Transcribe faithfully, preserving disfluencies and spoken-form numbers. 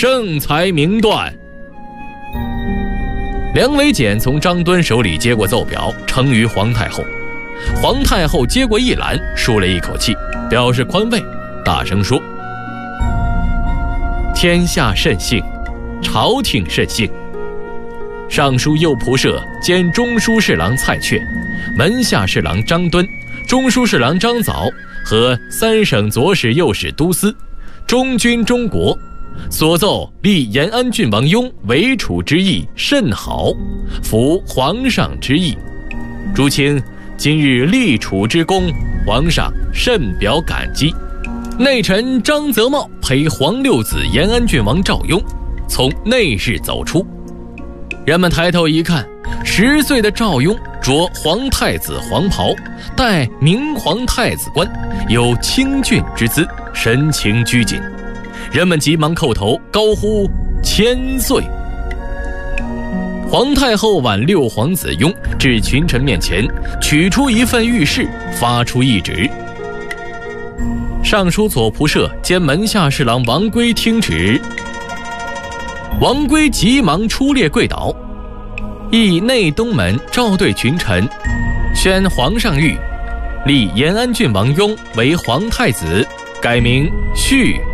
圣才明断。梁维简从张敦手里接过奏表，呈于皇太后。皇太后接过一览，舒了一口气，表示宽慰，大声说：天下甚幸，朝廷甚幸。尚书右仆射兼中书侍郎蔡确、门下侍郎张敦、中书侍郎张藻和三省左使右使都司忠君忠国，所奏立延安郡王雍为储之意甚好，符皇上之意。诸卿今日立储之功，皇上甚表感激。内臣张泽茂陪皇六子延安郡王赵雍从内室走出。人们抬头一看，十岁的赵雍着皇太子黄袍，戴明皇太子冠，有清俊之姿，神情拘谨。人们急忙叩头高呼千岁。皇太后挽六皇子雍至群臣面前，取出一份谕示，发出懿旨。尚书左仆射兼门下侍郎王圭听旨。王圭急忙出列跪倒，诣内东门召对群臣，宣皇上谕，立延安郡王雍为皇太子，改名旭。